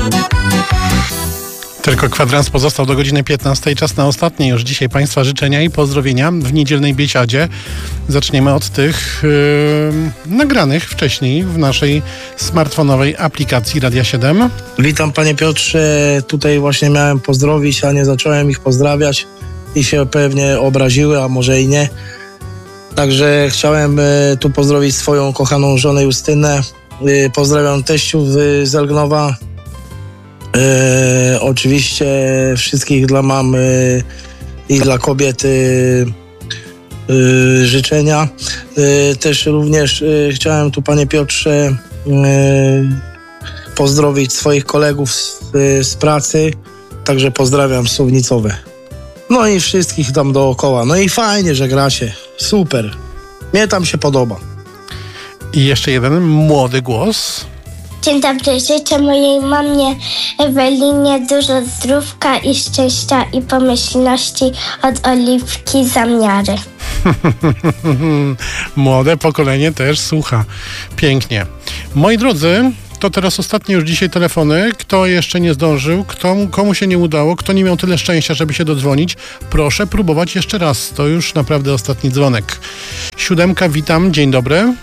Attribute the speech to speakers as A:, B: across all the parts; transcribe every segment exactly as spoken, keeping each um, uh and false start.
A: Tylko kwadrans pozostał do godziny piętnastej. Czas na ostatnie już dzisiaj Państwa życzenia i pozdrowienia w niedzielnej biesiadzie. Zaczniemy od tych yy, nagranych wcześniej w naszej smartfonowej aplikacji Radia siedem.
B: Witam Panie Piotrze. Tutaj właśnie miałem pozdrowić, a nie zacząłem ich pozdrawiać i się pewnie obraziły, a może i nie. Także chciałem y, tu pozdrowić swoją kochaną żonę Justynę. Y, pozdrawiam teściów y, z Elgnowa. E, oczywiście wszystkich dla mam e, i dla kobiet e, e, życzenia. E, też również e, chciałem tu, Panie Piotrze, e, pozdrowić swoich kolegów z, e, z pracy. Także pozdrawiam Suwnicowe. No i wszystkich tam dookoła. No i fajnie, że gracie. Super. Mnie tam się podoba.
A: I jeszcze jeden młody głos.
C: Dzień dobry, życzę mojej mamie Ewelinie dużo zdrówka i szczęścia i pomyślności od Oliwki Zamiary.
A: Młode pokolenie też słucha. Pięknie. Moi drodzy, to teraz ostatnie już dzisiaj telefony. Kto jeszcze nie zdążył, kto, komu się nie udało, kto nie miał tyle szczęścia, żeby się dodzwonić, proszę próbować jeszcze raz. To już naprawdę ostatni dzwonek. Siódemka, witam, dzień dobry.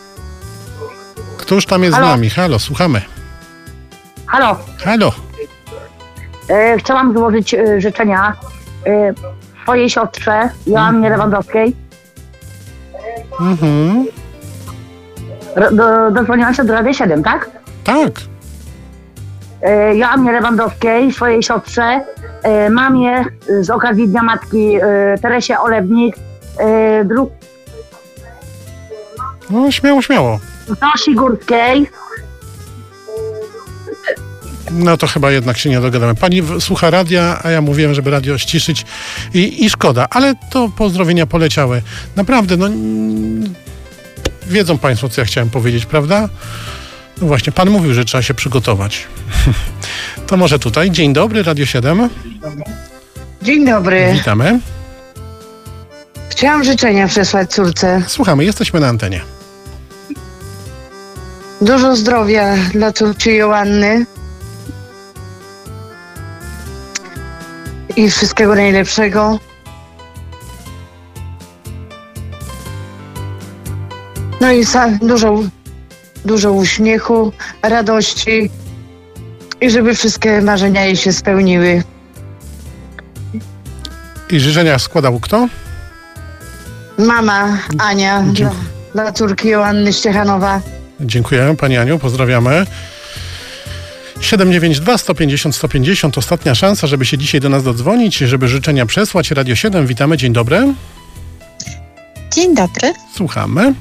A: Któż tam jest
D: Halo?
A: z nami? Halo, słuchamy.
D: Halo.
A: Halo.
D: E, chciałam złożyć e, życzenia e, swojej siostrze Joannie Lewandowskiej.
A: Mhm.
D: R- do, dodzwoniłam się do Radia siedem, tak?
A: Tak.
D: E, Joannie Lewandowskiej, swojej siostrze, e, mamie z okazji Dnia Matki e, Teresie Olewnik, e, dru-
A: No, śmiało, śmiało.
D: Zosi Górskiej.
A: No to chyba jednak się nie dogadamy. Pani w- słucha radia, a ja mówiłem, żeby radio ściszyć i, i szkoda, ale to pozdrowienia poleciały. Naprawdę, no mm, wiedzą Państwo, co ja chciałem powiedzieć, prawda? No właśnie, Pan mówił, że trzeba się przygotować. To może tutaj. Dzień dobry, Radio siedem.
E: Dzień dobry.
A: Witamy.
E: Chciałam życzenia przesłać córce.
A: Słuchamy, jesteśmy na antenie.
E: Dużo zdrowia dla córci Joanny. I wszystkiego najlepszego. No i sa- dużo, dużo uśmiechu, radości. I żeby wszystkie marzenia jej się spełniły.
A: I życzenia składał kto?
E: Mama Ania dla,
A: Dziękuję.
E: dla córki Joanny Ściechanowa.
A: Dziękuję, Pani Aniu, pozdrawiamy. siedem dziewięć dwa, sto pięćdziesiąt, sto pięćdziesiąt. Ostatnia szansa, żeby się dzisiaj do nas dodzwonić, żeby życzenia przesłać. Radio siedem, witamy, dzień dobry.
F: Dzień dobry.
A: Słuchamy.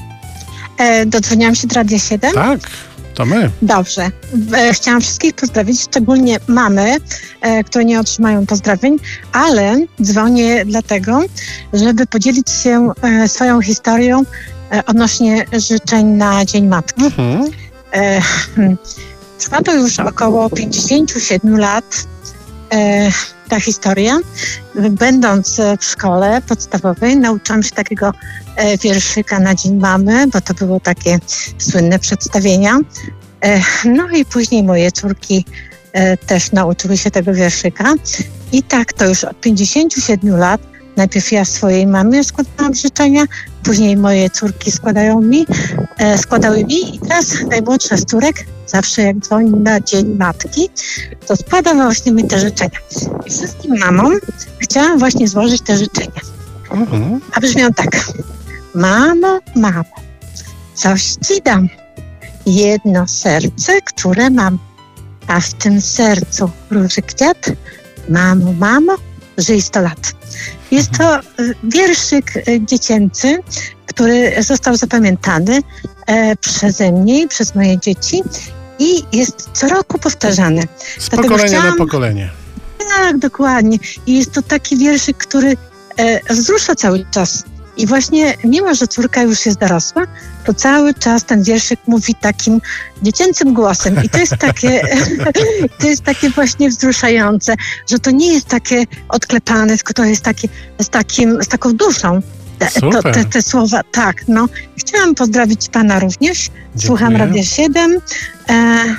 F: E, dodzwoniłam się do Radia siedem.
A: Tak, to my.
F: Dobrze. E, chciałam wszystkich pozdrowić, szczególnie mamy, e, które nie otrzymają pozdrowień, ale dzwonię dlatego, żeby podzielić się e, swoją historią e, odnośnie życzeń na Dzień Matki.
A: Mhm.
F: E, hmm, trwa to już około pięćdziesiąt siedem lat. E, ta historia. Będąc w szkole podstawowej, nauczyłam się takiego e, wierszyka na Dzień Mamy, bo to było takie słynne przedstawienia. E, no i później moje córki e, też nauczyły się tego wierszyka. I tak to już od pięćdziesięciu siedmiu lat. Najpierw ja swojej mamie składałam życzenia, później moje córki składają mi, e, składały mi i teraz najmłodsza z córek zawsze jak dzwoni na Dzień Matki, to składa właśnie mi te życzenia. I wszystkim mamom chciałam właśnie złożyć te życzenia.
A: Mhm.
F: A brzmią tak. Mamo, mamo, coś ci dam. Jedno serce, które mam, a w tym sercu róży kwiat. Mamo, mamo, żyj sto lat. Jest to y, wierszyk y, dziecięcy, który został zapamiętany e, przeze mnie i przez moje dzieci i jest co roku powtarzany.
A: Z
F: Dlatego
A: pokolenia
F: chciałam-
A: na pokolenie.
F: Tak, dokładnie. I jest to taki wierszyk, który e, wzrusza cały czas. I właśnie, mimo że córka już jest dorosła, to cały czas ten wierszyk mówi takim dziecięcym głosem. I to jest takie, to jest takie właśnie wzruszające, że to nie jest takie odklepane, tylko to jest takie z, takim, z taką duszą. Te, to,
A: Super.
F: te, te słowa, tak, no. Chciałam pozdrowić pana również. Słucham
A: Dziękuję.
F: Radia siedem. E,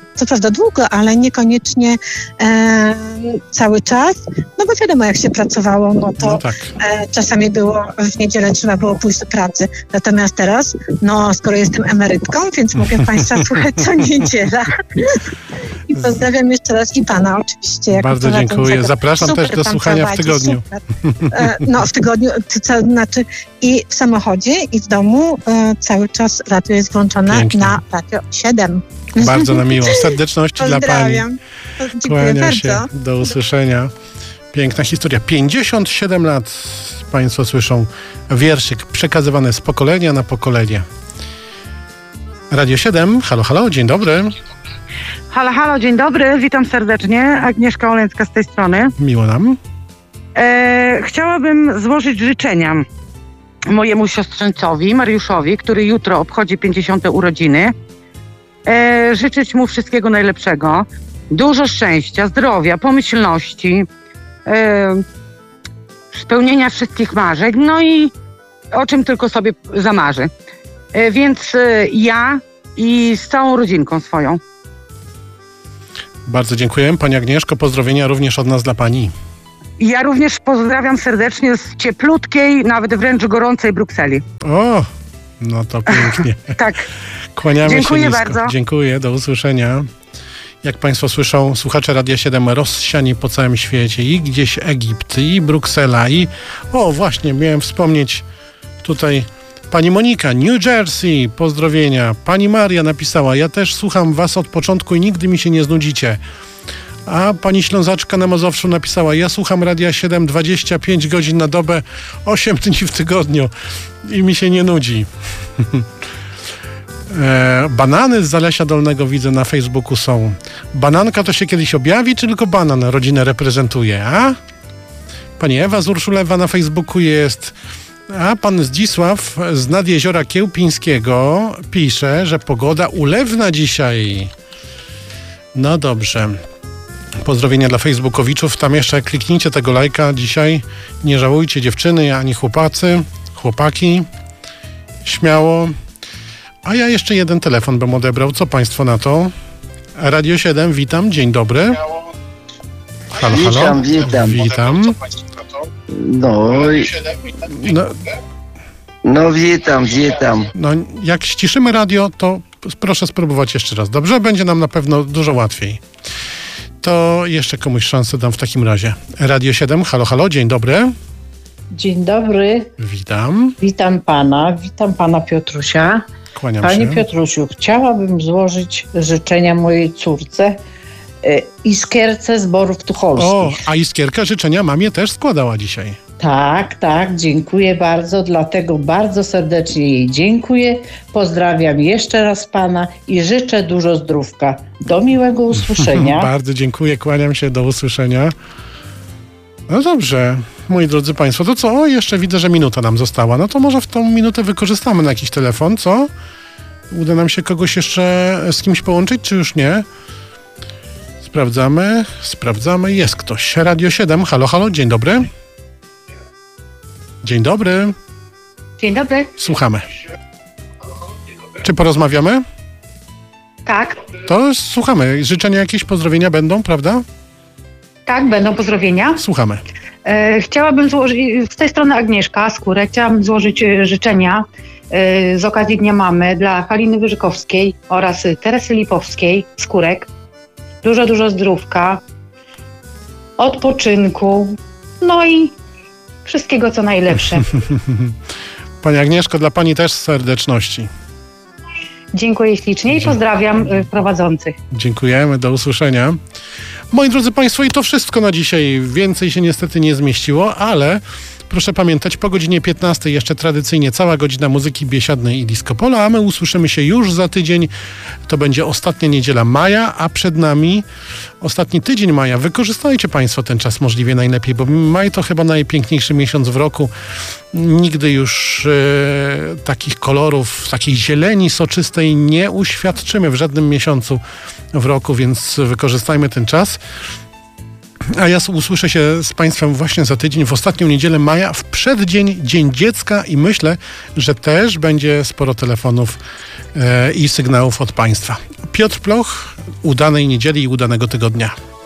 F: co prawda długo, ale niekoniecznie e, cały czas, no bo wiadomo, jak się pracowało, no to
A: No tak.
F: e, czasami było, w niedzielę trzeba było pójść do pracy. Natomiast teraz, no skoro jestem emerytką, więc mogę Państwa słuchać co niedziela. I pozdrawiam jeszcze raz i Pana oczywiście. Jako
A: Bardzo dziękuję.
F: prowadzącego.
A: Zapraszam
F: Super
A: też do
F: pan
A: słuchania
F: prowadzi,
A: w tygodniu.
F: super. E, no w tygodniu, to, co, znaczy i w samochodzie, i w domu e, cały czas radio jest włączone
A: Pięknie.
F: na Radio siedem.
A: Bardzo nam miło. Serdeczności dla Pani.
F: Pozdrawiam. Dziękuję
A: Kłania
F: bardzo.
A: się. Do usłyszenia. Piękna historia. pięćdziesiąt siedem lat Państwo słyszą wierszyk przekazywany z pokolenia na pokolenie. Radio siedem. Halo, halo. Dzień dobry.
G: Halo, halo, dzień dobry, witam serdecznie. Agnieszka Olęcka z tej strony.
A: Miło nam.
G: E, chciałabym złożyć życzenia mojemu siostrzeńcowi, Mariuszowi, który jutro obchodzi pięćdziesiąte urodziny. E, życzyć mu wszystkiego najlepszego. Dużo szczęścia, zdrowia, pomyślności, e, spełnienia wszystkich marzeń, no i o czym tylko sobie zamarzy. E, więc e, ja i z całą rodzinką swoją.
A: Bardzo dziękuję. Pani Agnieszko, pozdrowienia również od nas dla Pani.
G: Ja również pozdrawiam serdecznie z cieplutkiej, nawet wręcz gorącej Brukseli.
A: O, no to pięknie.
G: Tak.
A: Kłaniamy
G: Dziękuję
A: się nisko.
G: bardzo.
A: Dziękuję, do usłyszenia. Jak Państwo słyszą, słuchacze Radia siedem rozsiani po całym świecie. I gdzieś Egipt, i Bruksela, i... O, właśnie, miałem wspomnieć tutaj pani Monika, New Jersey, pozdrowienia. Pani Maria napisała, ja też słucham Was od początku i nigdy mi się nie znudzicie. A pani Ślązaczka na Mazowszu napisała, ja słucham Radia siedem dwadzieścia pięć godzin na dobę, osiem dni w tygodniu i mi się nie nudzi. e, banany z Zalesia Dolnego widzę na Facebooku są. Bananka to się kiedyś objawi, czy tylko banan rodzinę reprezentuje, a? Pani Ewa z Urszulewa na Facebooku jest. A pan Zdzisław z Nadjeziora Kiełpińskiego pisze, że pogoda ulewna dzisiaj. No dobrze. Pozdrowienia dla facebookowiczów. Tam jeszcze kliknijcie tego lajka dzisiaj. Nie żałujcie dziewczyny, ani chłopacy, chłopaki. Śmiało. A ja jeszcze jeden telefon bym odebrał. Co Państwo na to? Radio siedem, witam. Dzień dobry. Halo, halo.
H: Witam, witam.
A: Witam.
H: No, i-
A: No,
H: no witam, witam.
A: no, jak ściszymy radio, to proszę spróbować jeszcze raz. Dobrze? Będzie nam na pewno dużo łatwiej. To jeszcze komuś szansę dam w takim razie. Radio siedem, halo, halo, dzień dobry.
I: Dzień dobry,
A: Witam,
I: witam pana, witam pana Piotrusia.
A: kłaniam
I: Panie
A: się.
I: Piotrusiu, chciałabym złożyć życzenia mojej córce e, Iskierce z Borów
A: O,
I: Tucholskich.
A: a Iskierka życzenia mamie też składała dzisiaj.
I: Tak, tak, dziękuję bardzo, dlatego bardzo serdecznie jej dziękuję. Pozdrawiam jeszcze raz pana i życzę dużo zdrówka. Do miłego usłyszenia.
A: Bardzo dziękuję, kłaniam się, do usłyszenia. No dobrze, moi drodzy Państwo, to co? O, jeszcze widzę, że minuta nam została. No to może w tą minutę wykorzystamy na jakiś telefon, co? Uda nam się kogoś jeszcze z kimś połączyć, czy już nie? Sprawdzamy, sprawdzamy. Jest ktoś. Radio siedem, halo, halo, dzień dobry. Dzień dobry,
J: Dzień dobry.
A: słuchamy. Czy porozmawiamy?
J: Tak,
A: To słuchamy. Życzenia jakieś, pozdrowienia będą, prawda?
J: tak, będą pozdrowienia.
A: Słuchamy.
J: E, chciałabym złożyć, z tej strony Agnieszka Skórek, chciałabym złożyć e, życzenia e, z okazji Dnia Mamy dla Haliny Wyżykowskiej oraz e, Teresy Lipowskiej Skórek. Dużo, dużo zdrówka, odpoczynku, no i wszystkiego co najlepsze.
A: Pani Agnieszko, dla Pani też serdeczności.
J: Dziękuję ślicznie i pozdrawiam e, prowadzących.
A: Dziękujemy, do usłyszenia. Moi drodzy Państwo, i to wszystko na dzisiaj. Więcej się niestety nie zmieściło, ale proszę pamiętać, po godzinie piętnastej jeszcze tradycyjnie cała godzina muzyki biesiadnej i disco polo, a my usłyszymy się już za tydzień. To będzie ostatnia niedziela maja, a przed nami ostatni tydzień maja. Wykorzystajcie Państwo ten czas możliwie najlepiej, bo maj to chyba najpiękniejszy miesiąc w roku. Nigdy już e, takich kolorów, takiej zieleni soczystej nie uświadczymy w żadnym miesiącu w roku, więc wykorzystajmy ten czas. A ja usłyszę się z Państwem właśnie za tydzień, w ostatnią niedzielę maja, w przeddzień Dzień Dziecka i myślę, że też będzie sporo telefonów e, i sygnałów od Państwa. Piotr Ploch, udanej niedzieli i udanego tygodnia.